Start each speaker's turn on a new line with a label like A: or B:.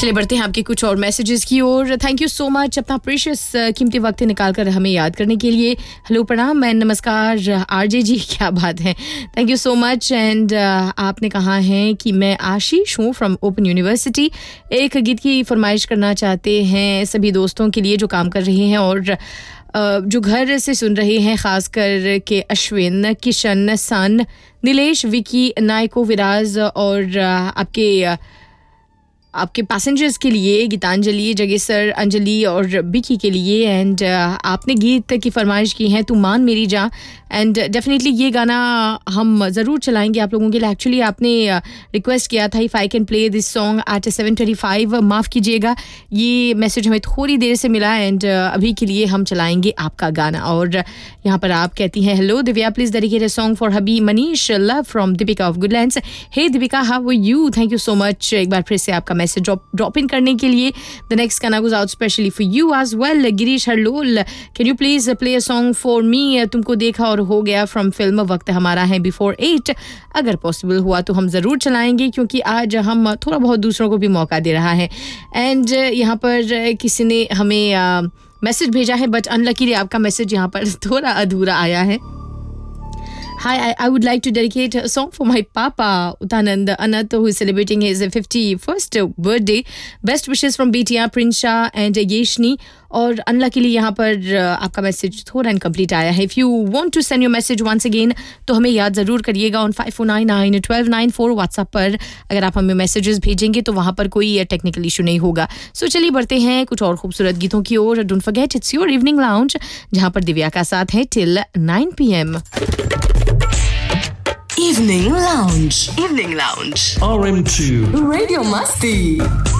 A: चलिए बढ़ते हैं आपके कुछ और मैसेजेस की ओर। थैंक यू सो मच अपना प्रीशियस कीमती वक्त निकाल कर हमें याद करने के लिए। हेलो प्रणाम एंड नमस्कार आरजे जी, क्या बात है, thank you so much. And आपने कहा है कि मैं आशीष हूँ फ्रॉम ओपन यूनिवर्सिटी, एक गीत की फरमाइश करना चाहते हैं सभी दोस्तों के लिए जो काम कर रहे हैं और जो घर से सुन रहे हैं, ख़ास कर के अश्विन, किशन, सन, नीलेश, विकी, नायको, विराज और आपके पैसेंजर्स के लिए, गीतांजलि, जगेसर, अंजलि और बिकी के लिए। एंड आपने गीत की फरमाइश की है तू मान मेरी जान, एंड डेफिनेटली ये गाना हम ज़रूर चलाएंगे आप लोगों के लिए। एक्चुअली आपने रिक्वेस्ट किया था if I can play this song eight 7:25, माफ़ कीजिएगा ये मैसेज हमें थोड़ी देर से मिला एंड अभी के लिए हम चलाएंगे आपका गाना। और यहाँ पर आप कहती हैं hello Divya, please dedicate a song for hubby Manish, love from Deepika of Goodlands. Hey Deepika, how are you? Thank you so much एक बार फिर से आपका मैसेज ड्रॉप इन करने के लिए। द नेक्स्ट गाना goes out specially for you as well. Girish हरलोल, can you please play a song for me, तुमको देखा और हो गया, फ्रॉम फिल्म वक्त हमारा है बिफोर 8। अगर पॉसिबल हुआ तो हम ज़रूर चलाएंगे क्योंकि आज हम थोड़ा बहुत दूसरों को भी मौका दे रहा है। एंड यहाँ पर किसी ने हमें मैसेज भेजा है बट अनलकीली आपका मैसेज यहाँ पर थोड़ा अधूरा आया है। Hi, I would like to dedicate a song for my papa, Uttanand Anat, who is celebrating his 51st birthday. Best wishes from BTR, Prinsha and Yeshni. और अनलकीली यहाँ पर आपका मैसेज थोड़ा इनकम्प्लीट आया है। If you want to send your message once again तो हमें याद ज़रूर करिएगा ऑन 54991294 व्हाट्सएप पर। अगर आप हमें मैसेजेस भेजेंगे तो वहाँ पर कोई टेक्निकल इशू नहीं होगा। सो चलिए बढ़ते हैं कुछ और खूबसूरत गीतों की ओर। Don't forget it's your evening lounge, जहाँ पर दिव्या का साथ है till 9 PM।
B: Evening Lounge. Evening Lounge.
C: RM2.
B: Radio Masti.